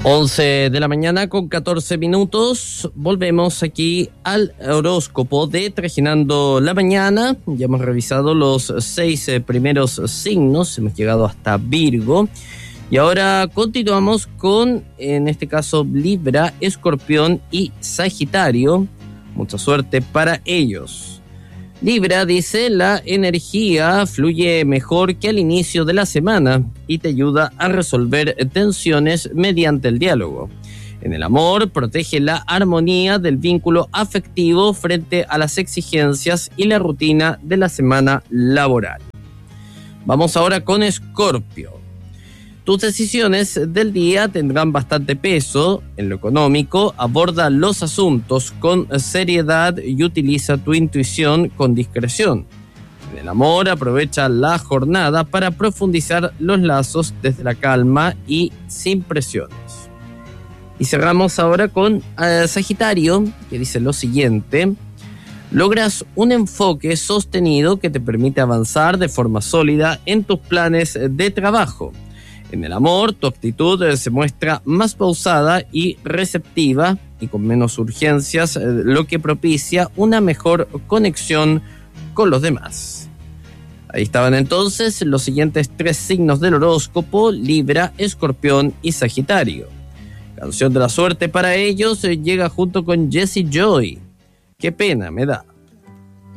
11 de la mañana con 14 minutos. Volvemos aquí al horóscopo de Trajinando la Mañana. Ya hemos revisado los 6 primeros signos. Hemos llegado hasta Virgo. Y ahora continuamos con, en este caso, Libra, Escorpión y Sagitario. Mucha suerte para ellos. Libra dice: la energía fluye mejor que al inicio de la semana y te ayuda a resolver tensiones mediante el diálogo. En el amor, protege la armonía del vínculo afectivo frente a las exigencias y la rutina de la semana laboral. Vamos ahora con Escorpio. Tus decisiones del día tendrán bastante peso. En lo económico, aborda los asuntos con seriedad y utiliza tu intuición con discreción. En el amor, aprovecha la jornada para profundizar los lazos desde la calma y sin presiones. Y cerramos ahora con Sagitario, que dice lo siguiente: logras un enfoque sostenido que te permite avanzar de forma sólida en tus planes de trabajo. En el amor, tu actitud se muestra más pausada y receptiva y con menos urgencias, lo que propicia una mejor conexión con los demás. Ahí estaban entonces los siguientes 3 signos del horóscopo: Libra, Escorpión y Sagitario. Canción de la suerte para ellos llega junto con Jessie Joy. Qué pena me da.